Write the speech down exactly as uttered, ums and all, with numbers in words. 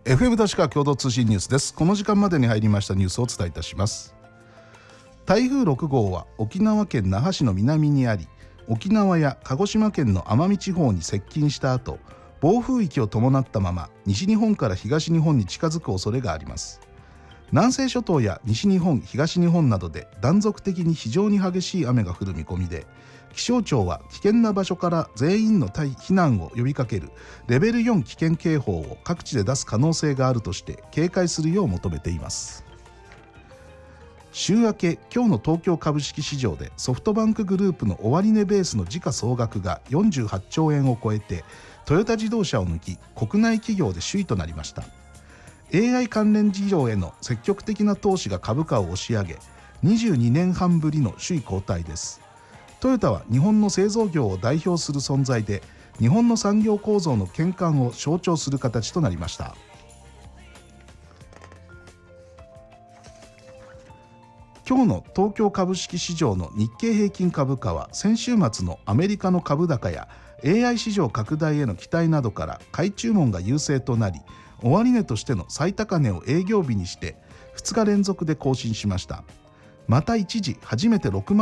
エフエム 立川共同通信ニュースです。この時間までに入りましたニュースをお伝えいたします。台風ろくごうは沖縄県那覇市の南にあり、沖縄や鹿児島県の奄美地方に接近した後、暴風域を伴ったまま西日本から東日本に近づく恐れがあります。南西諸島や西日本、東日本などで断続的に非常に激しい雨が降る見込みで、気象庁は危険な場所から全員の避難を呼びかけるレベルよん危険警報を各地で出す可能性があるとして警戒するよう求めています。週明け、今日の東京株式市場でソフトバンクグループの終値ベースの時価総額がよんじゅうはちちょうえんを超えて、トヨタ自動車を抜き国内企業で首位となりました。 エーアイ 関連事業への積極的な投資が株価を押し上げ、にじゅうにねんはんぶりの首位交代です。トヨタは日本の製造業を代表する存在で、日本の産業構造の根幹を象徴する形となりました。今日の東京株式市場の日経平均株価は、先週末のアメリカの株高や エーアイ 市場拡大への期待などから買い注文が優勢となり、終値としての最高値を営業日にしてふつか連続で更新しました。また一時初めてろくまん